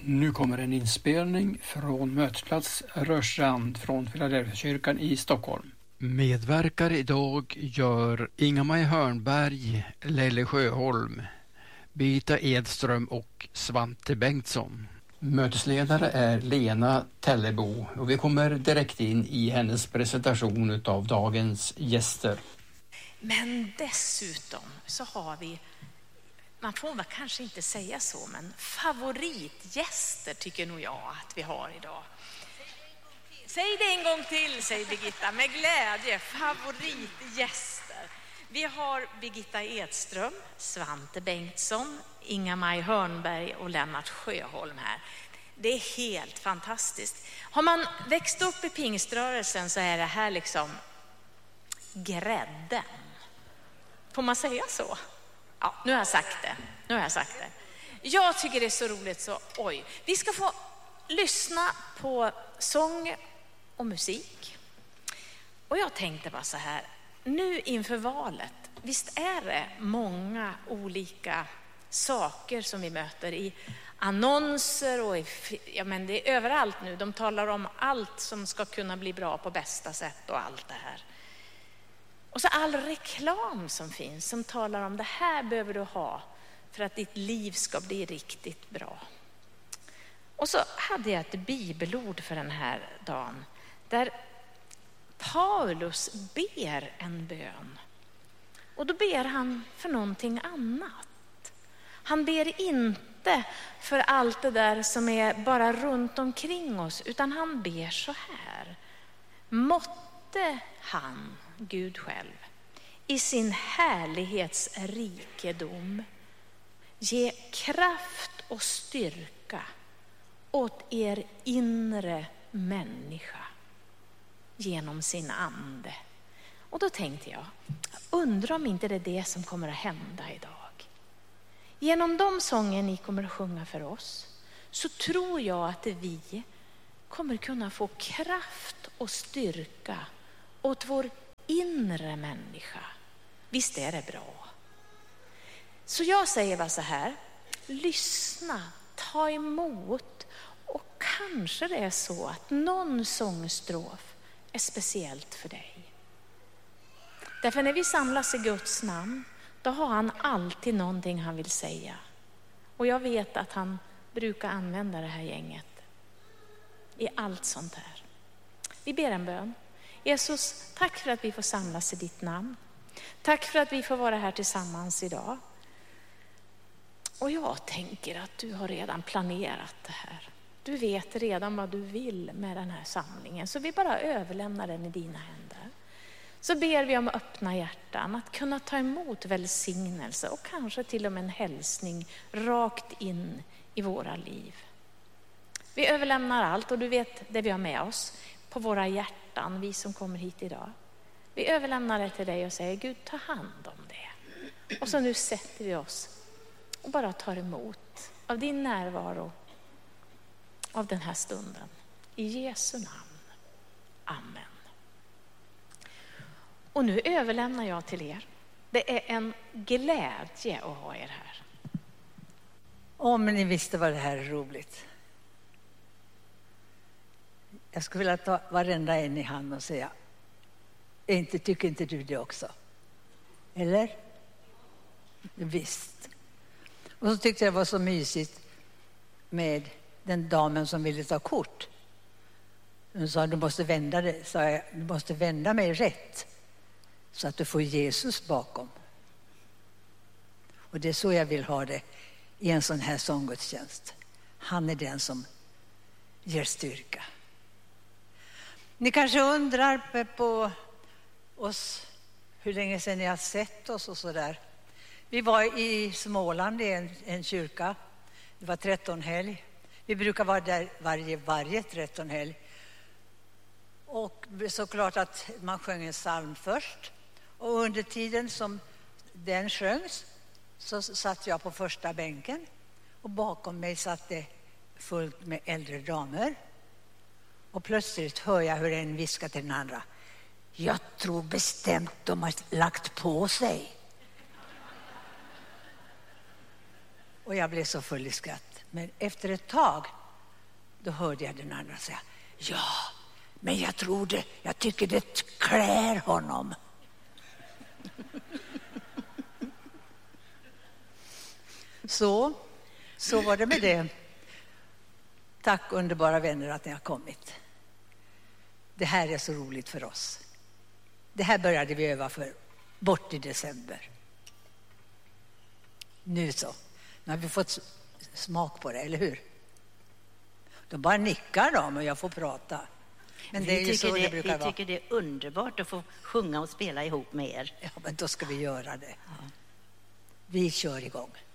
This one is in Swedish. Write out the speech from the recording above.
Nu kommer en inspelning från mötesplats Rörstrand från Filadelfiakyrkan i Stockholm. Medverkar idag gör Inga-Maj Hörnberg, Lelle Sjöholm, Birgitta Edström och Svante Bengtsson. Mötesledare är Lena Tellebo och vi kommer direkt in i hennes presentation av dagens gäster. Men dessutom så har vi, man får väl kanske inte säga så, men favoritgäster tycker nog jag att vi har idag. Säg det en gång till, säger Birgitta, med glädje. Favoritgäster. Vi har Birgitta Edström, Svante Bengtsson, Inga-Maj Hörnberg och Lennart Sjöholm här. Det är helt fantastiskt. Har man växt upp i pingströrelsen så är det här liksom grädden. Får man säga så? Ja, nu har jag sagt det. Jag tycker det är så roligt så vi ska få lyssna på sång och musik. Och jag tänkte bara så här, nu inför valet, visst är det många olika saker som vi möter i annonser och men det är överallt nu. De talar om allt som ska kunna bli bra på bästa sätt och allt det här. Och så all reklam som finns som talar om det här behöver du ha för att ditt liv ska bli riktigt bra. Och så hade jag ett bibelord för den här dagen där Paulus ber en bön. Och då ber han för någonting annat. Han ber inte för allt det där som är bara runt omkring oss, utan han ber så här. Måtte han, Gud själv, i sin härlighetsrikedom ge kraft och styrka åt er inre människa genom sin ande. Och då tänkte jag, undrar om inte det är det som kommer att hända idag. Genom de sånger ni kommer att sjunga för oss så tror jag att vi kommer kunna få kraft och styrka åt vår inre människa. Visst är det bra? Så jag säger bara så här, lyssna, ta emot, och kanske det är så att någon sångstrof är speciellt för dig. Därför när vi samlas i Guds namn, då har han alltid någonting han vill säga. Och jag vet att han brukar använda det här gänget i allt sånt här. Vi ber en bön. Jesus, tack för att vi får samlas i ditt namn. Tack för att vi får vara här tillsammans idag. Och jag tänker att du har redan planerat det här. Du vet redan vad du vill med den här samlingen. Så vi bara överlämnar den i dina händer. Så ber vi om öppna hjärtan, att kunna ta emot välsignelse och kanske till och med en hälsning rakt in i våra liv. Vi överlämnar allt, och du vet det vi har med oss på våra hjärtan, vi som kommer hit idag. Vi överlämnar det till dig och säger, Gud, ta hand om det. Och så nu sätter vi oss och bara tar emot av din närvaro av den här stunden. I Jesu namn. Amen. Och nu överlämnar jag till er. Det är en glädje att ha er här. Om ni visste vad det här är roligt. Jag skulle vilja ta varenda en i hand och säga, tycker inte du det också? Eller? Visst. Och så tyckte jag det var så mysigt med den damen som ville ta kort. Hon sa, du måste vända det. Sa jag, du måste vända mig rätt så att du får Jesus bakom. Och det är så jag vill ha det i en sån här sånggudstjänst. Han är den som ger styrka. Ni kanske undrar på oss hur länge sedan ni har sett oss och så där. Vi var i Småland i en kyrka. Det var 13-helg. Vi brukar vara där varje 13-helg. Och såklart att man sjöng en psalm först. Och under tiden som den sjöngs så satt jag på första bänken. Och bakom mig satt det fullt med äldre damer. Och plötsligt hör jag hur en viskar till den andra. Jag tror bestämt de har lagt på sig. Och jag blev så full i skratt. Men efter ett tag Då hörde jag den andra säga, ja, men jag tycker det klär honom. Så var det med det. Tack underbara vänner att ni har kommit. Det här är så roligt för oss. Det här började vi öva för bort i december. Nu har vi fått smak på det, eller hur? De bara nickar de och jag får prata. Men det är ju så det brukar vara. Vi tycker det är underbart att få sjunga och spela ihop med er. Ja, men då ska vi göra det. Ja. Vi kör igång.